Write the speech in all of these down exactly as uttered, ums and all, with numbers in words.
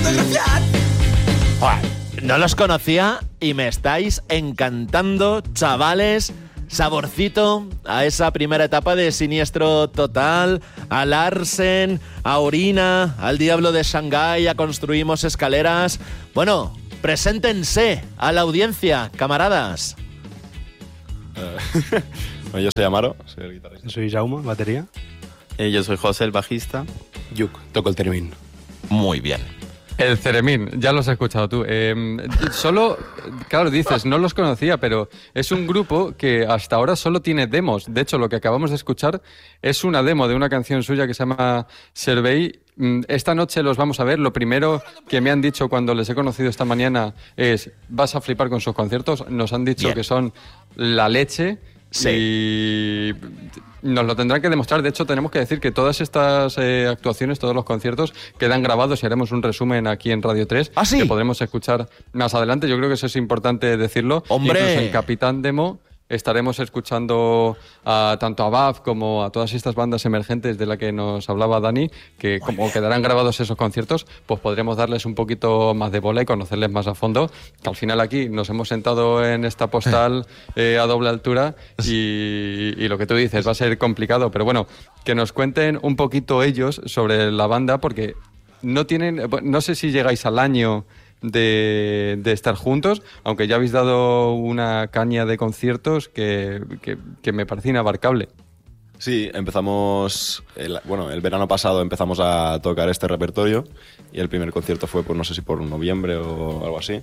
Buah, no los conocía y me estáis encantando, chavales. Saborcito a esa primera etapa de Siniestro Total, a Larsen, a Orina, al Diablo de Shanghái, a Construimos Escaleras. Bueno, preséntense a la audiencia, camaradas. Uh, bueno, yo soy Amaro, soy el guitarrista. Soy Jaume, batería. Eh, yo soy José, el bajista. Yuk, toco el theremin. Muy bien. El Ceremín, ya los has escuchado tú. Eh, solo, claro, dices, no los conocía, pero es un grupo que hasta ahora solo tiene demos. De hecho, lo que acabamos de escuchar es una demo de una canción suya que se llama Survey. Esta noche los vamos a ver. Lo primero que me han dicho cuando les he conocido esta mañana es: vas a flipar con sus conciertos. Nos han dicho Bien. que son la leche. Sí. Y nos lo tendrán que demostrar. De hecho, tenemos que decir que todas estas eh, actuaciones, todos los conciertos quedan grabados y haremos un resumen aquí en Radio tres. ¿Ah, sí? Que podremos escuchar más adelante. Yo creo que eso es importante decirlo. ¡Hombre! Incluso en Capitán Demo estaremos escuchando a, tanto a B A F como a todas estas bandas emergentes de la que nos hablaba Dani, que Muy como bien. quedarán grabados esos conciertos, pues podremos darles un poquito más de bola y conocerles más a fondo, que al final aquí nos hemos sentado en esta postal eh, a doble altura y, y lo que tú dices va a ser complicado, pero bueno, que nos cuenten un poquito ellos sobre la banda, porque no tienen, no sé si llegáis al año De, de estar juntos, aunque ya habéis dado una caña de conciertos que, que, que me parece inabarcable. Sí, empezamos, el, bueno, el verano pasado empezamos a tocar este repertorio y el primer concierto fue, pues no sé si por noviembre o algo así.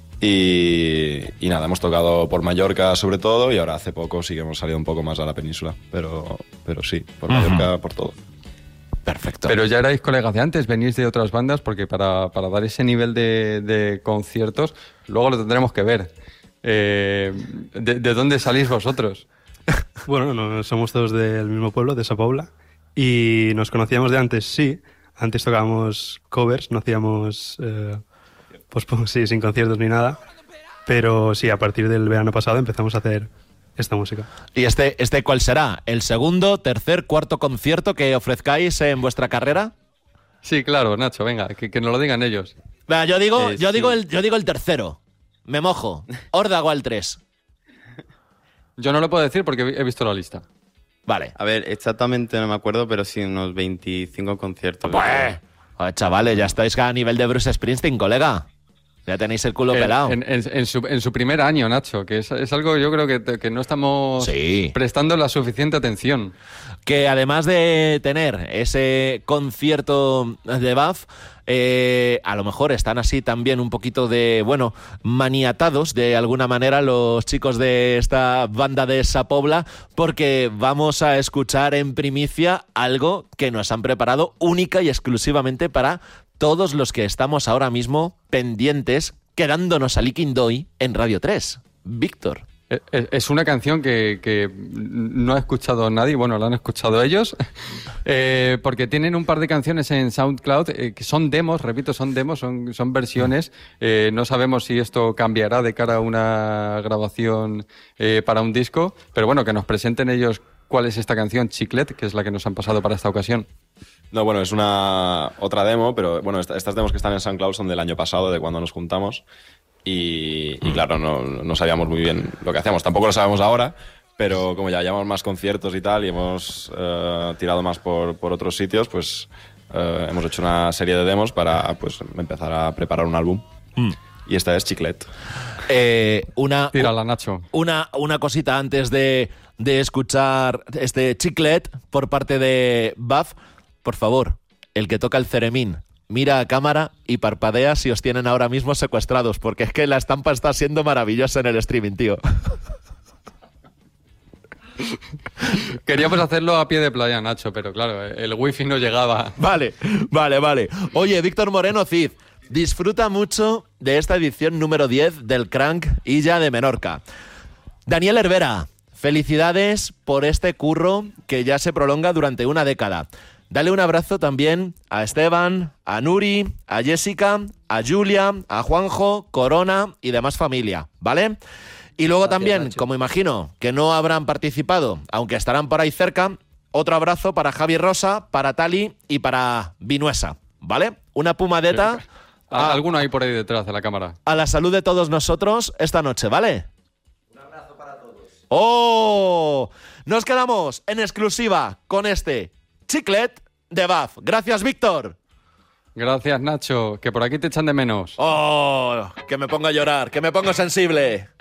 Y, y nada, hemos tocado por Mallorca sobre todo y ahora hace poco sí que hemos salido un poco más a la península, pero, pero sí, por Mallorca, uh-huh. por todo. Perfecto. Pero ya erais colegas de antes, venís de otras bandas, porque para, para dar ese nivel de, de conciertos, luego lo tendremos que ver. Eh, de, ¿De dónde salís vosotros? Bueno, no, somos todos del mismo pueblo, de Sa Pobla, y nos conocíamos de antes, sí. Antes tocábamos covers, no hacíamos, eh, pues, pues sí, sin conciertos ni nada. Pero sí, a partir del verano pasado empezamos a hacer esta música. ¿Y este, este cuál será? ¿El segundo, tercer, cuarto concierto que ofrezcáis en vuestra carrera? Sí, claro, Nacho, venga, que, que nos lo digan ellos. Venga, yo digo, eh, yo, sí. digo el, yo digo el tercero. Me mojo. Órdago al tres. Yo no lo puedo decir porque he visto la lista. Vale. A ver, exactamente no me acuerdo, pero sí unos veinticinco conciertos. Pues, joder, chavales, ya estáis a nivel de Bruce Springsteen, colega. Ya tenéis el culo en, pelado. En, en, en, su, en su primer año, Nacho, que es, es algo yo creo que, que no estamos sí. prestando la suficiente atención. Que además de tener ese concierto de B A F, eh, a lo mejor están así también un poquito de, bueno, maniatados de alguna manera los chicos de esta banda de Sa Pobla, porque vamos a escuchar en primicia algo que nos han preparado única y exclusivamente para todos los que estamos ahora mismo pendientes, quedándonos al Iquindoy en Radio tres. Víctor. Es una canción que, que no ha escuchado nadie, bueno, la han escuchado ellos, eh, porque tienen un par de canciones en SoundCloud eh, que son demos, repito, son demos, son, son versiones. Eh, no sabemos si esto cambiará de cara a una grabación eh, para un disco, pero bueno, que nos presenten ellos cuál es esta canción, Chiclet, que es la que nos han pasado para esta ocasión. No, bueno, es una otra demo, pero bueno, esta, estas demos que están en SoundCloud son del año pasado, de cuando nos juntamos. Y, y claro, no, no sabíamos muy bien lo que hacíamos. Tampoco lo sabemos ahora, pero como ya llevamos más conciertos y tal, y hemos uh, tirado más por, por otros sitios, pues uh, hemos hecho una serie de demos para pues empezar a preparar un álbum. Mm. Y esta es Chiclet. Eh, una, Tírala, Nacho. Una, una cosita antes de, de escuchar este Chiclet por parte de B A F. Por favor, el que toca el ceremín, mira a cámara y parpadea si os tienen ahora mismo secuestrados, porque es que la estampa está siendo maravillosa en el streaming, tío. Queríamos hacerlo a pie de playa, Nacho, pero claro, el wifi no llegaba. Vale, vale, vale. Oye, Víctor Moreno Cid, disfruta mucho de esta edición número diez del Crank Illa de Menorca. Daniel Hervera, felicidades por este curro que ya se prolonga durante una década. Dale un abrazo también a Esteban, a Nuri, a Jessica, a Julia, a Juanjo, Corona y demás familia, ¿vale? Y luego Gracias, también, Nacho. Como imagino que no habrán participado, aunque estarán por ahí cerca, otro abrazo para Javi Rosa, para Tali y para Vinuesa, ¿vale? Una pumadeta Ah, alguno ahí por ahí detrás de la cámara. A la salud de todos nosotros esta noche, ¿vale? Un abrazo para todos. ¡Oh! Nos quedamos en exclusiva con este chiclet de B A F. Gracias, Víctor. Gracias, Nacho, que por aquí te echan de menos. ¡Oh! Que me pongo a llorar, que me pongo sensible.